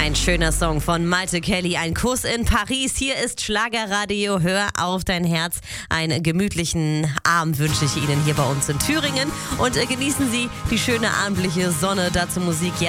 Ein schöner Song von Malte Kelly, ein Kuss in Paris. Hier ist Schlagerradio, hör auf dein Herz. Einen gemütlichen Abend wünsche ich Ihnen hier bei uns in Thüringen. Und genießen Sie die schöne abendliche Sonne, dazu Musik.